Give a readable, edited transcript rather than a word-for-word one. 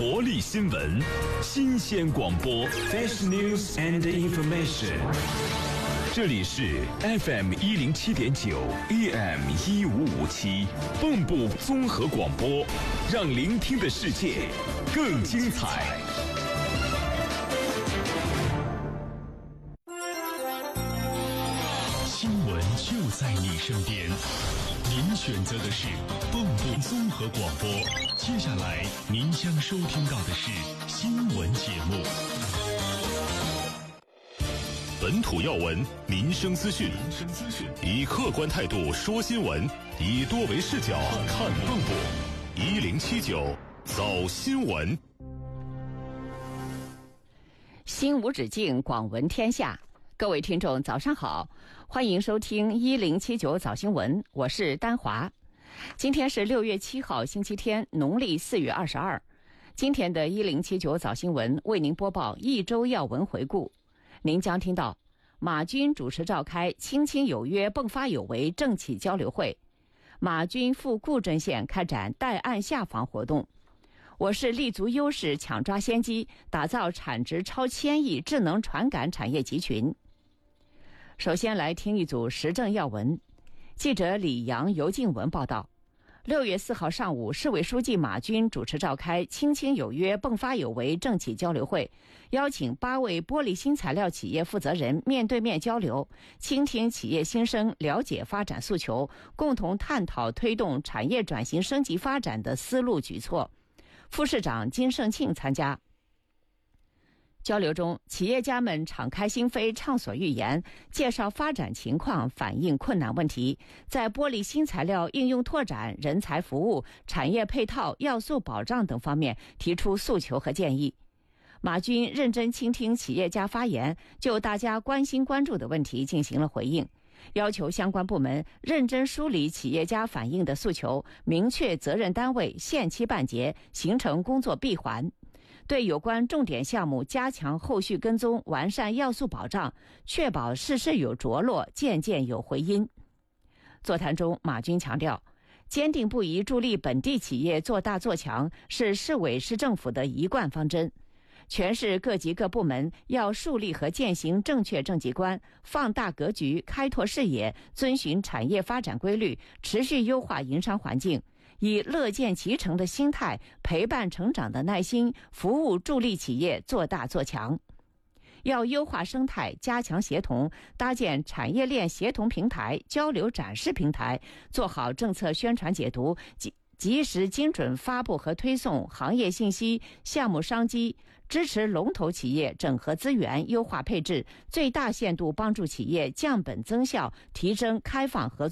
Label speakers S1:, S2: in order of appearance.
S1: 活力新闻，新鲜广播 ，Fresh News and Information。这里是 FM 107.9 AM 1557蚌埠综合广播，让聆听的世界更精彩。
S2: 新闻就在你身边，您选择的是蚌埠综合广播。接下来您将收听到的是新闻节目。
S3: 本土要闻，民生资讯，以客观态度说新闻，以多维视角看蚌埠。1079早新闻。
S4: 心无止境，广闻天下。各位听众早上好，欢迎收听1079早新闻，我是丹华。今天是6月7号星期天，农历4月22。今天的1079早新闻为您播报一周要闻回顾。您将听到马军主持召开亲亲有约迸发有为政企交流会，马军赴固镇县开展带案下访活动。我市立足优势，抢抓先机，打造产值超1000亿智能传感产业集群。首先来听一组时政要闻。记者李阳、尤静文报道，6月4号上午，市委书记马军主持召开亲亲有约迸发有为政企交流会，邀请8位玻璃新材料企业负责人面对面交流，倾听企业心声，了解发展诉求，共同探讨推动产业转型升级发展的思路举措。副市长金胜庆参加。交流中，企业家们敞开心扉，畅所欲言，介绍发展情况，反映困难问题，在玻璃新材料应用拓展、人才服务、产业配套、要素保障等方面提出诉求和建议。马军认真倾听企业家发言，就大家关心关注的问题进行了回应，要求相关部门认真梳理企业家反映的诉求，明确责任单位，限期办结，形成工作闭环。对有关重点项目加强后续跟踪，完善要素保障，确保事事有着落，件件有回音。座谈中，马军强调，坚定不移助力本地企业做大做强是市委市政府的一贯方针。全市各级各部门要树立和践行正确政绩观，放大格局，开拓视野，遵循产业发展规律，持续优化营商环境，以乐见其成的心态，陪伴成长的耐心，服务助力企业做大做强。要优化生态，加强协同，搭建产业链协同平台、交流展示平台，做好政策宣传解读，及时精准发布和推送行业信息、项目商机，支持龙头企业整合资源、优化配置，最大限度帮助企业降本增效，提升开放合作